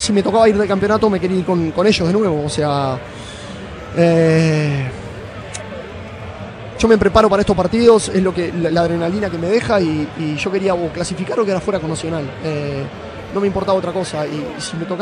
si me tocaba ir de campeonato me quería ir con ellos de nuevo. O sea, yo me preparo para estos partidos, es lo que la adrenalina que me deja y yo quería o clasificar o quedar fuera con Nacional. No me importaba otra cosa y si me tocaba